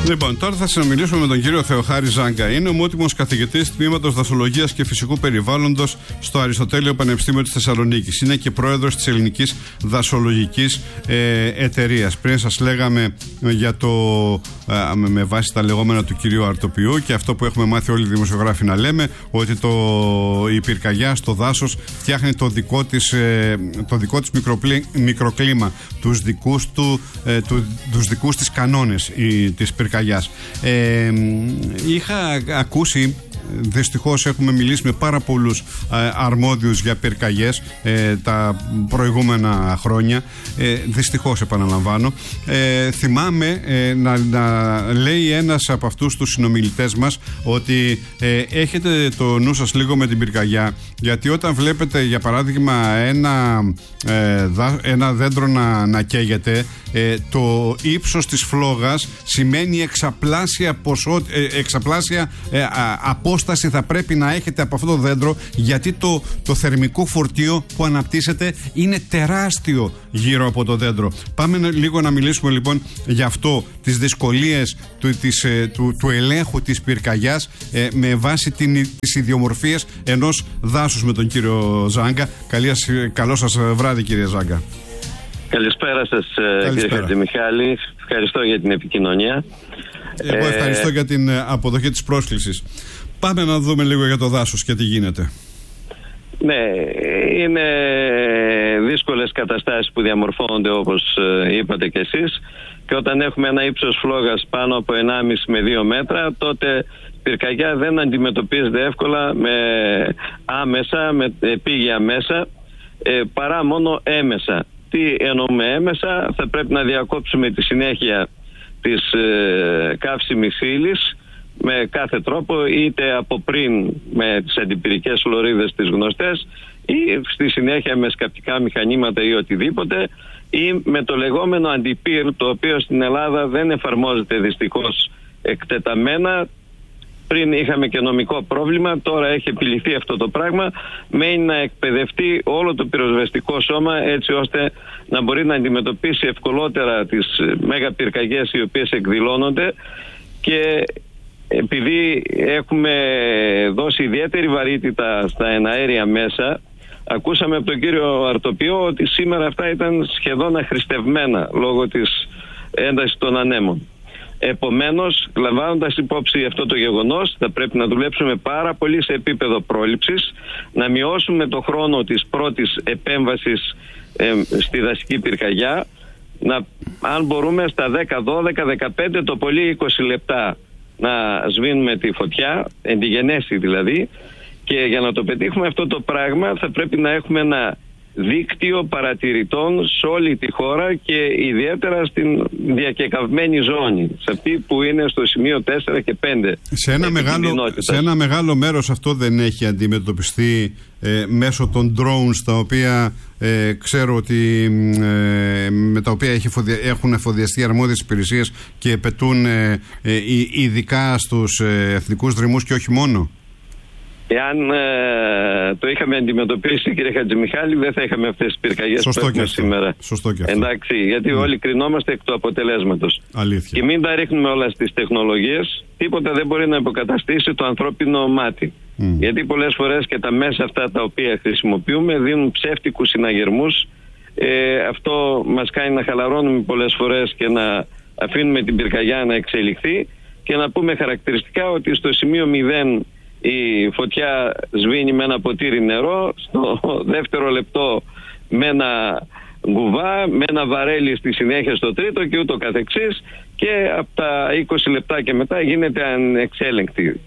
Λοιπόν, τώρα θα συνομιλήσουμε με τον κύριο Θεοχάρη Ζάγκα. Είναι ομότιμος καθηγητής τμήματος Δασολογίας και Φυσικού Περιβάλλοντος στο Αριστοτέλειο Πανεπιστήμιο της Θεσσαλονίκης. Είναι και πρόεδρος της Ελληνικής Δασολογικής Εταιρείας. Πριν σας λέγαμε για το με βάση τα λεγόμενα του κυρίου Αρτοπιού και αυτό που έχουμε μάθει όλοι οι δημοσιογράφοι να λέμε, ότι η πυρκαγιά στο δάσος φτιάχνει το δικό της μικροκλίμα, τους δικούς της κανόνες της πυρκαγιάς. Είχα ακούσει, δυστυχώς έχουμε μιλήσει με πάρα πολλούς αρμόδιους για πυρκαγιές τα προηγούμενα χρόνια, δυστυχώς επαναλαμβάνω. Θυμάμαι να λέει ένας από αυτούς τους συνομιλητές μας ότι έχετε το νου σας λίγο με την πυρκαγιά, γιατί όταν βλέπετε για παράδειγμα ένα δέντρο να καίγεται, το ύψος της φλόγας σημαίνει εξαπλάσια απόσταση θα πρέπει να έχετε από αυτό το δέντρο, γιατί το θερμικό φορτίο που αναπτύσσεται είναι τεράστιο γύρω από το δέντρο. Πάμε λίγο να μιλήσουμε λοιπόν για αυτό, τις δυσκολίες του ελέγχου της πυρκαγιάς με βάση τις ιδιομορφίες ενός δάσους με τον κύριο Ζάγκα. Καλό σας βράδυ, κύριε Ζάγκα. Καλησπέρα σας, κύριε Χατζημιχάλη. Ευχαριστώ για την επικοινωνία. Εγώ ευχαριστώ για την αποδοχή της πρόσκλησης. Πάμε να δούμε λίγο για το δάσος και τι γίνεται. Ναι, είναι δύσκολες καταστάσεις που διαμορφώνονται, όπως είπατε κι εσείς, και όταν έχουμε ένα ύψος φλόγας πάνω από 1,5 με 2 μέτρα, τότε η πυρκαγιά δεν αντιμετωπίζεται εύκολα άμεσα, με επίγεια μέσα, παρά μόνο έμεσα. Τι εννοούμε έμεσα? Θα πρέπει να διακόψουμε τη συνέχεια της καύσιμης ύλης με κάθε τρόπο, είτε από πριν με τις αντιπυρικές φλωρίδες τις γνωστές, ή στη συνέχεια με σκαπτικά μηχανήματα ή οτιδήποτε, ή με το λεγόμενο αντιπύρ, το οποίο στην Ελλάδα δεν εφαρμόζεται δυστυχώς εκτεταμένα. Πριν είχαμε και νομικό πρόβλημα, τώρα έχει επιληθεί αυτό το πράγμα. Μένει να εκπαιδευτεί όλο το πυροσβεστικό σώμα, έτσι ώστε να μπορεί να αντιμετωπίσει ευκολότερα τις μεγαπυρκαγιές οι οποίες εκδηλώνονται. Και επειδή έχουμε δώσει ιδιαίτερη βαρύτητα στα εναέρια μέσα, ακούσαμε από τον κύριο Αρτοπιό ότι σήμερα αυτά ήταν σχεδόν αχρηστευμένα λόγω της έντασης των ανέμων. Επομένως, λαμβάνοντας υπόψη αυτό το γεγονός, θα πρέπει να δουλέψουμε πάρα πολύ σε επίπεδο πρόληψης, να μειώσουμε το χρόνο της πρώτης επέμβασης στη δασική πυρκαγιά, αν μπορούμε στα 10, 12, 15, το πολύ 20 λεπτά να σβήνουμε τη φωτιά, εν τη γενέση δηλαδή, και για να το πετύχουμε αυτό το πράγμα θα πρέπει να έχουμε ένα δίκτυο παρατηρητών σε όλη τη χώρα και ιδιαίτερα στην διακεκαυμένη ζώνη, σε αυτή που είναι στο σημείο 4 και 5. Σε ένα μεγάλο μέρος αυτό δεν έχει αντιμετωπιστεί μέσω των drones, τα οποία ξέρω ότι με τα οποία έχουν εφοδιαστεί αρμόδιες υπηρεσίες και πετούν ειδικά στους εθνικούς δρυμούς και όχι μόνο. Εάν το είχαμε αντιμετωπίσει, κύριε Χατζημιχάλη, δεν θα είχαμε αυτές τις πυρκαγιές που έχουμε σήμερα. Σωστό και αυτό. Εντάξει, γιατί όλοι κρινόμαστε εκ του αποτελέσματος. Αλήθεια. Και μην τα ρίχνουμε όλα στις τεχνολογίες. Τίποτα δεν μπορεί να υποκαταστήσει το ανθρώπινο μάτι. Γιατί πολλές φορές και τα μέσα αυτά τα οποία χρησιμοποιούμε δίνουν ψεύτικους συναγερμούς. Αυτό μας κάνει να χαλαρώνουμε πολλές φορές και να αφήνουμε την πυρκαγιά να εξελιχθεί. Και να πούμε χαρακτηριστικά ότι στο σημείο 0 η φωτιά σβήνει με ένα ποτήρι νερό, στο δεύτερο λεπτό με ένα γκουβά, με ένα βαρέλι στη συνέχεια στο τρίτο και ούτω καθεξής, και από τα 20 λεπτά και μετά γίνεται ανεξέλεγκτη.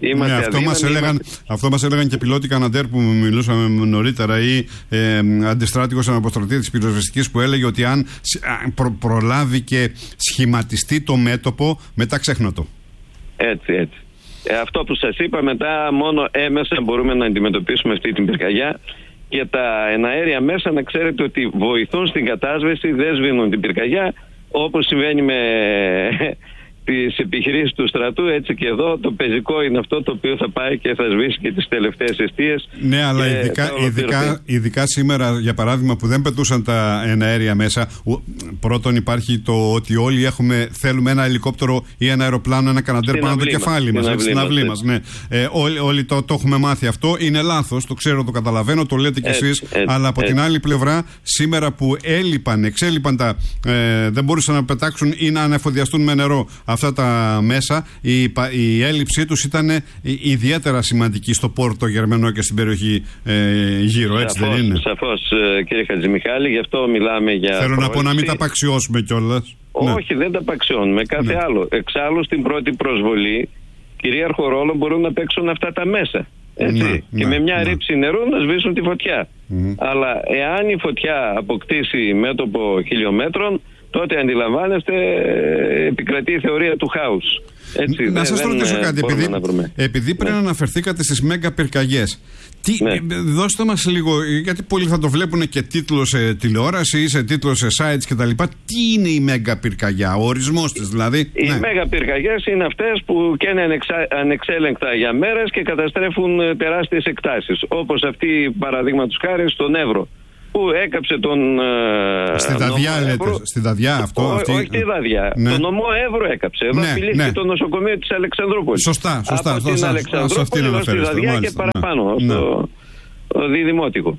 Αυτό μας έλεγαν και πιλότοι Καναντέρ που μιλούσαμε νωρίτερα, ή αντιστράτηγος αναποστρατή της πυροσβεστικής, που έλεγε ότι αν προλάβει και σχηματιστεί το μέτωπο, μετά ξέχνατο. Έτσι. Αυτό που σας είπα, μετά μόνο έμεσα μπορούμε να αντιμετωπίσουμε αυτή την πυρκαγιά, και τα εναέρια μέσα να ξέρετε ότι βοηθούν στην κατάσβεση, δεν σβήνουν την πυρκαγιά, όπως συμβαίνει τις επιχειρήσεις του στρατού, έτσι και εδώ το πεζικό είναι αυτό το οποίο θα πάει και θα σβήσει και τις τελευταίες εστίες. Ναι, αλλά ειδικά σήμερα, για παράδειγμα, που δεν πετούσαν τα εναέρια μέσα, πρώτον υπάρχει το ότι όλοι θέλουμε ένα ελικόπτερο ή ένα αεροπλάνο, ένα καναντέρ πάνω το κεφάλι μας, στην αυλή μας. Ναι. Όλοι το έχουμε μάθει αυτό. Είναι λάθος, το ξέρω, το καταλαβαίνω, το λέτε κι εσείς, αλλά από την άλλη πλευρά, σήμερα που εξέλιπαν δεν μπορούσαν να πετάξουν ή να ανεφοδιαστούν με νερό αυτά τα μέσα, η έλλειψή τους ήταν ιδιαίτερα σημαντική στο πόρτο Γερμανό και στην περιοχή γύρω, έτσι δεν είναι? Σαφώς, κύριε Χατζημιχάλη, γι' αυτό μιλάμε για. Θέλω να πω να μην τα απαξιώσουμε κιόλας. Όχι, δεν τα απαξιώνουμε, κάθε άλλο. Εξάλλου στην πρώτη προσβολή κυρίαρχο ρόλο μπορούν να παίξουν αυτά τα μέσα. Έτσι. Και με μια ρήψη νερού να σβήσουν τη φωτιά. Αλλά εάν η φωτιά αποκτήσει μέτωπο χιλιόμετρων, τότε αντιλαμβάνεστε επικρατεί η θεωρία του χάους. Έτσι, να σας ρωτήσω κάτι, επειδή πριν αναφερθήκατε στις μέγα πυρκαγιές, δώστε μας λίγο, γιατί πολλοί θα το βλέπουν και τίτλο σε τηλεόραση ή σε τίτλο σε sites κτλ. Τι είναι η μέγα πυρκαγιά, ο ορισμός της δηλαδή? Οι μέγα πυρκαγιές είναι αυτές που καίνε ανεξέλεγκτα για μέρες και καταστρέφουν τεράστιες εκτάσεις, όπως αυτή παραδείγματος χάρη στον Εύρο, που έκαψε τον. Στη Δαδιά λέτε, στη Δαδιά αυτό? Όχι τη Δαδιά, τον νομό Εύρο έκαψε. Εδώ απειλήθηκε το νοσοκομείο της Αλεξανδρούπολης. Σωστά. Από την Αλεξανδρούπολη ως τη Δαδιά και παραπάνω, στο Διδημότικο.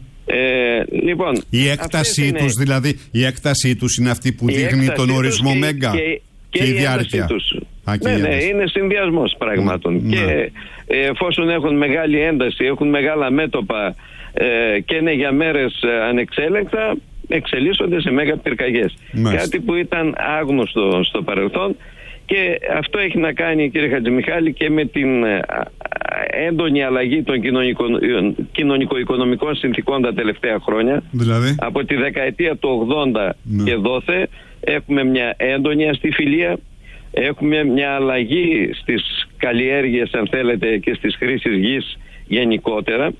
Λοιπόν, η έκτασή τους, δηλαδή, η έκτασή τους είναι αυτή που δείχνει τον ορισμό μέγα και η διάρκεια. Ναι, είναι συνδυασμός πραγμάτων. Και εφόσον έχουν μεγάλη ένταση, έχουν μεγάλα μέτωπα και είναι για μέρες ανεξέλεγκτα, εξελίσσονται σε μέγα πυρκαγιές. Κάτι που ήταν άγνωστο στο παρελθόν, και αυτό έχει να κάνει, κύριε Χατζημιχάλη, και με την έντονη αλλαγή των κοινωνικο-οικονομικών συνθήκων τα τελευταία χρόνια. Δηλαδή? Από τη δεκαετία του 80 και δόθε έχουμε μια έντονη αστιφιλία, έχουμε μια αλλαγή στις καλλιέργειες, αν θέλετε, και στις χρήσεις γης γενικότερα.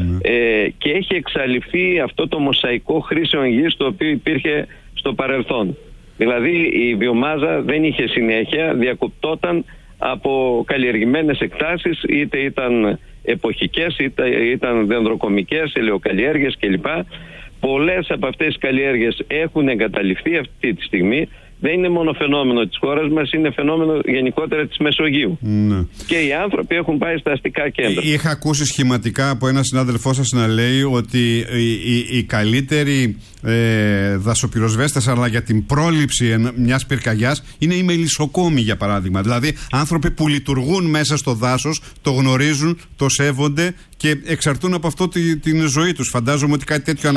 Και έχει εξαλειφθεί αυτό το μοσαϊκό χρήσεων γης το οποίο υπήρχε στο παρελθόν. Δηλαδή η βιομάζα δεν είχε συνέχεια, διακοπτόταν από καλλιεργημένες εκτάσεις, είτε ήταν εποχικές, είτε ήταν δενδροκομικές, ελαιοκαλλιέργειες κλπ. Πολλές από αυτές τις καλλιέργειες έχουν εγκαταλειφθεί αυτή τη στιγμή. Δεν είναι μόνο φαινόμενο της χώρας μας, είναι φαινόμενο γενικότερα της Μεσογείου. Και οι άνθρωποι έχουν πάει στα αστικά κέντρα. Είχα ακούσει σχηματικά από έναν συνάδελφό σας να λέει ότι οι καλύτεροι δασοπυροσβέστες, αλλά για την πρόληψη μιας πυρκαγιάς, είναι οι μελισσοκόμοι, για παράδειγμα. Δηλαδή άνθρωποι που λειτουργούν μέσα στο δάσος, το γνωρίζουν, το σέβονται και εξαρτούν από αυτό την ζωή τους. Φαντάζομαι ότι κάτι τέτοιο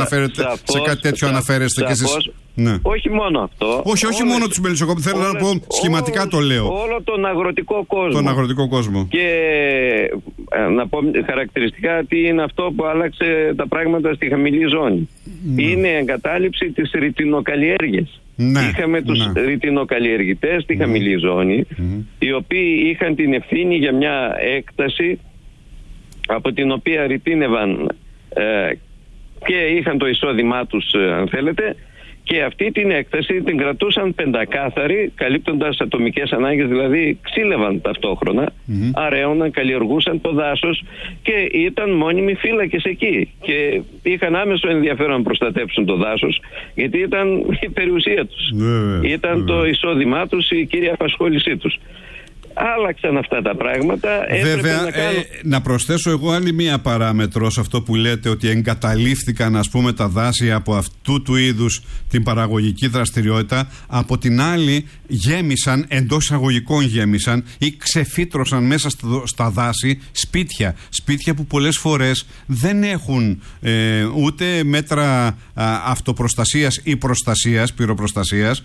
αναφέρεστε και εσείς. Ναι. Όχι μόνο αυτό. Όχι μόνο τους μελισσοκόμους. Θέλω να πω σχηματικά το λέω. Όλο τον αγροτικό κόσμο. Τον αγροτικό κόσμο. Και να πω χαρακτηριστικά τι είναι αυτό που άλλαξε τα πράγματα στη χαμηλή ζώνη. Είναι η εγκατάλειψη της ρητινοκαλλιέργειας. Είχαμε τους ρητινοκαλλιεργητές στη χαμηλή ζώνη, οι οποίοι είχαν την ευθύνη για μια έκταση από την οποία ρητίνευαν και είχαν το εισόδημά τους, αν θέλετε, και αυτή την έκταση την κρατούσαν πεντακάθαρη, καλύπτοντας ατομικές ανάγκες, δηλαδή ξύλευαν ταυτόχρονα, αραίωναν, καλλιεργούσαν το δάσος και ήταν μόνιμοι φύλακες εκεί και είχαν άμεσο ενδιαφέρον να προστατέψουν το δάσος, γιατί ήταν η περιουσία τους, ήταν το εισόδημά τους, η κύρια απασχόλησή τους. Άλλαξαν αυτά τα πράγματα. Βέβαια, να προσθέσω εγώ άλλη μία παράμετρο σε αυτό που λέτε, ότι εγκαταλείφθηκαν, ας πούμε, τα δάση από αυτού του είδους την παραγωγική δραστηριότητα. Από την άλλη γέμισαν, εντός εισαγωγικών γέμισαν ή ξεφύτρωσαν μέσα στα δάση σπίτια που πολλές φορές δεν έχουν ούτε μέτρα αυτοπροστασίας ή προστασίας, πυροπροστασίας,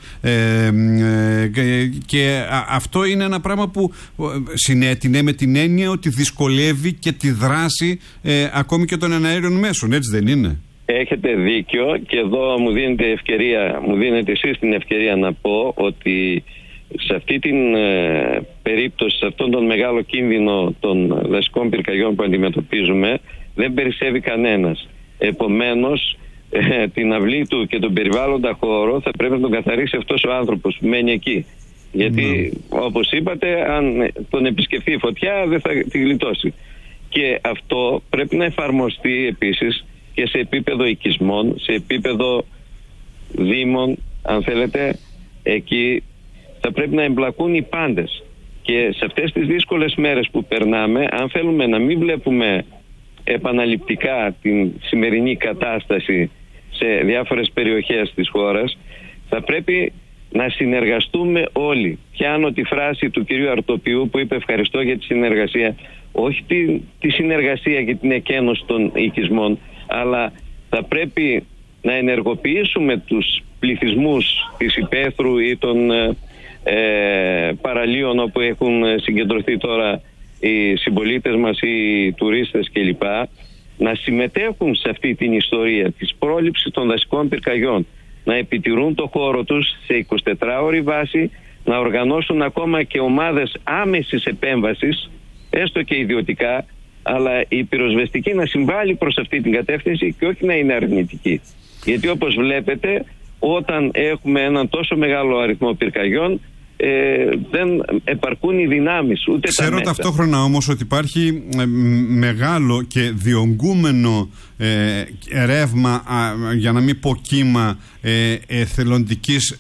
και αυτό είναι ένα πράγμα που συνέτεινε με την έννοια ότι δυσκολεύει και τη δράση ακόμη και των εναέριων μέσων, έτσι δεν είναι? Έχετε δίκιο, και εδώ μου δίνετε εσείς την ευκαιρία να πω ότι σε αυτή την περίπτωση, σε αυτόν τον μεγάλο κίνδυνο των δασικών πυρκαγιών που αντιμετωπίζουμε, δεν περισσεύει κανένας. Επομένως, την αυλή του και τον περιβάλλοντα χώρο θα πρέπει να τον καθαρίσει αυτός ο άνθρωπος που μένει εκεί. Γιατί όπως είπατε, αν τον επισκεφθεί η φωτιά δεν θα τη γλιτώσει. Και αυτό πρέπει να εφαρμοστεί επίσης και σε επίπεδο οικισμών, σε επίπεδο δήμων, αν θέλετε. Εκεί θα πρέπει να εμπλακούν οι πάντες. Και σε αυτές τις δύσκολες μέρες που περνάμε, αν θέλουμε να μην βλέπουμε επαναληπτικά την σημερινή κατάσταση σε διάφορες περιοχές της χώρας, θα πρέπει να συνεργαστούμε όλοι. Πιάνω τη φράση του κυρίου Αρτοπιού που είπε ευχαριστώ για τη συνεργασία. Όχι τη συνεργασία για την εκένωση των οικισμών, αλλά θα πρέπει να ενεργοποιήσουμε τους πληθυσμούς της υπαίθρου ή των παραλίων όπου έχουν συγκεντρωθεί τώρα οι συμπολίτες μας, οι τουρίστες κλπ, να συμμετέχουν σε αυτή την ιστορία της πρόληψης των δασικών πυρκαγιών, να επιτηρούν το χώρο τους σε 24ωρη βάση, να οργανώσουν ακόμα και ομάδες άμεσης επέμβασης, έστω και ιδιωτικά, αλλά η πυροσβεστική να συμβάλλει προς αυτή την κατεύθυνση και όχι να είναι αρνητική. Γιατί όπως βλέπετε, όταν έχουμε έναν τόσο μεγάλο αριθμό πυρκαγιών, δεν επαρκούν οι δυνάμεις ούτε τα μέσα. Ξέρω ταυτόχρονα όμως ότι υπάρχει μεγάλο και διονγκούμενο ρεύμα, για να μην πω κύμα, εθελοντικής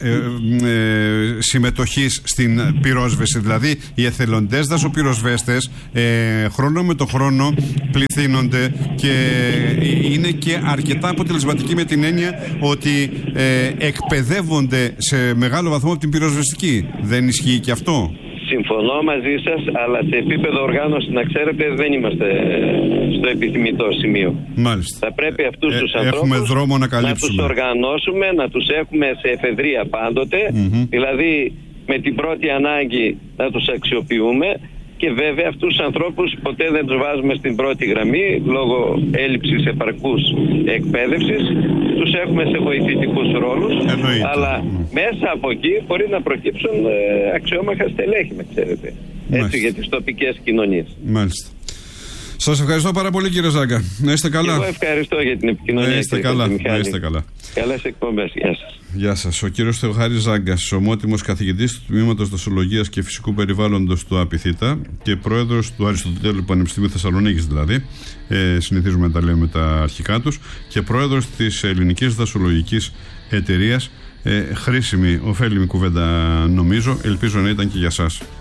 συμμετοχής στην πυρόσβεση. Δηλαδή οι εθελοντές δασοπυροσβέστες χρόνο με το χρόνο πληθύνονται και είναι και αρκετά αποτελεσματικοί, με την έννοια ότι εκπαιδεύονται σε μεγάλο βαθμό από την πυροσβεστική. Δεν ισχύει και αυτό? Συμφωνώ μαζί σας, αλλά σε επίπεδο οργάνωση, να ξέρετε, δεν είμαστε στο επιθυμητό σημείο. Μάλιστα. Θα πρέπει αυτούς τους ανθρώπους να τους οργανώσουμε, να τους έχουμε σε εφεδρεία πάντοτε, δηλαδή με την πρώτη ανάγκη να τους αξιοποιούμε, και βέβαια αυτούς τους ανθρώπους ποτέ δεν τους βάζουμε στην πρώτη γραμμή λόγω έλλειψης επαρκούς εκπαίδευσης. Τους έχουμε σε βοηθητικούς ρόλους. Αλλά μέσα από εκεί μπορεί να προκύψουν αξιόμαχα στελέχη, με ξέρετε. Έτσι, για τις τοπικές κοινωνίες. Μάλιστα. Σας ευχαριστώ πάρα πολύ, κύριε Ζάγκα. Να είστε καλά. Εγώ ευχαριστώ για την επικοινωνία. Να είστε καλά. Να είστε καλά. Καλές εκπομπές. Γεια σας. Γεια σας. Ο κύριος Θεοχάρης Ζάγκας, ομότιμος καθηγητής του Τμήματος Δασολογίας και Φυσικού Περιβάλλοντος του ΑΠΙΘΙΤΑ και πρόεδρος του Αριστοτέλειου Πανεπιστημίου Θεσσαλονίκης, δηλαδή. Συνηθίζουμε να τα λέμε τα αρχικά τους. Και πρόεδρος της Ελληνικής Δασολογικής Εταιρείας. Χρήσιμη, ωφέλιμη κουβέντα, νομίζω. Ελπίζω να ήταν και για σας.